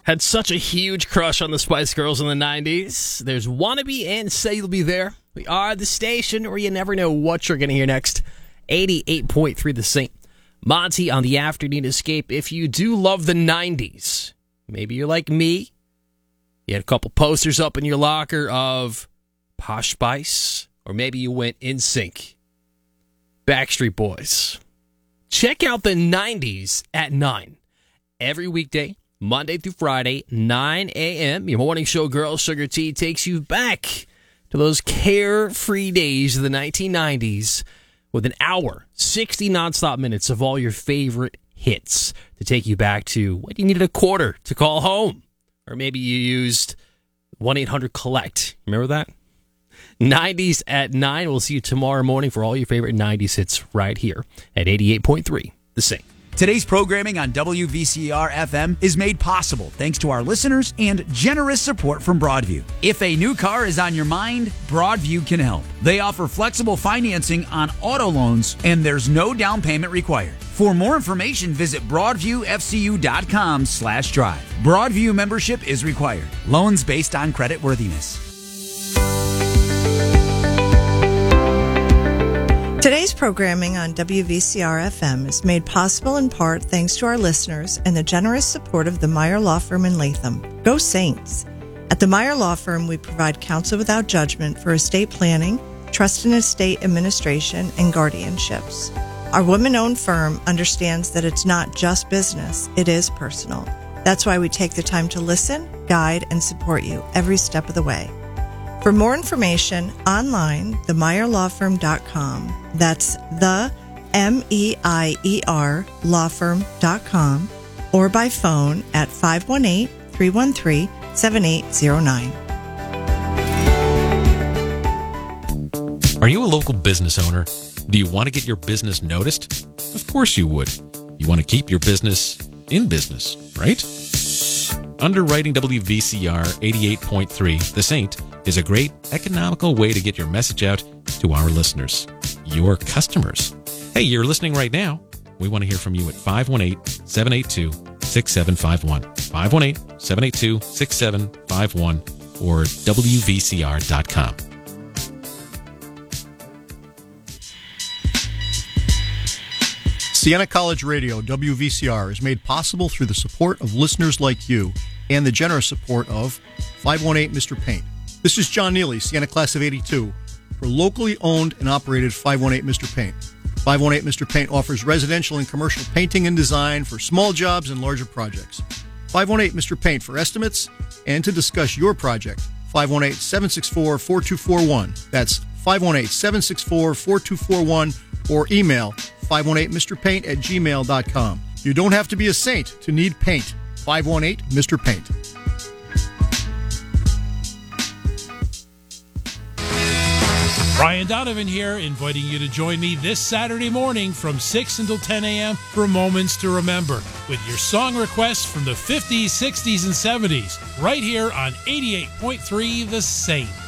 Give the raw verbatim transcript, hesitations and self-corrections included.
Had such a huge crush on the Spice Girls in the nineties. There's Wannabe and Say You'll Be There. We are the station where you never know what you're going to hear next. eighty-eight point three The Saint. Monty on the Afternoon Escape. If you do love the nineties, maybe you're like me. You had a couple posters up in your locker of Posh Spice, or maybe you went N Sync, Backstreet Boys. Check out the nineties at nine. Every weekday, Monday through Friday, nine a.m., your morning show Girl Sugar Tea takes you back to those carefree days of the nineteen nineties with an hour, sixty nonstop minutes of all your favorite hits to take you back to when you needed a quarter to call home. Or maybe you used one eight hundred collect. Remember that? nineties at nine. We'll see you tomorrow morning for all your favorite nineties hits right here at eighty-eight point three The Saint. Today's programming on W V C R F M is made possible thanks to our listeners and generous support from Broadview. If a new car is on your mind, Broadview can help. They offer flexible financing on auto loans, and there's no down payment required. For more information, visit broadviewfcu.com slash drive. Broadview membership is required. Loans based on creditworthiness. Today's programming on W V C R F M is made possible in part thanks to our listeners and the generous support of the Meyer Law Firm in Latham. Go Saints! At the Meyer Law Firm, we provide counsel without judgment for estate planning, trust and estate administration, and guardianships. Our women-owned firm understands that it's not just business, it is personal. That's why we take the time to listen, guide, and support you every step of the way. For more information, online, the meyer law firm dot com. That's the M E I E R law firm dot com, or by phone at five one eight, three one three, seven eight zero nine. Are you a local business owner? Do you want to get your business noticed? Of course you would. You want to keep your business in business, right? Underwriting W V C R eighty-eight point three The Saint is a great economical way to get your message out to our listeners, your customers. Hey, you're listening right now. We want to hear from you at five one eight, seven eight two, six seven five one, five one eight, seven eight two, six seven five one, or W V C R dot com. Siena College Radio, W V C R, is made possible through the support of listeners like you and the generous support of five one eight Mister Paint. This is John Neely, Siena Class of eighty-two, for locally owned and operated five one eight Mister Paint. five one eight Mister Paint offers residential and commercial painting and design for small jobs and larger projects. five one eight Mister Paint for estimates and to discuss your project. five one eight, seven six four, four two four one. That's five one eight, seven six four, four two four one, or email five one eight Mister Paint at gmail dot com. You don't have to be a saint to need paint. five one eight Mister Paint. Brian Donovan here, inviting you to join me this Saturday morning from six until ten a.m. for Moments to Remember, with your song requests from the fifties, sixties, and seventies, right here on eighty-eight point three The Saint.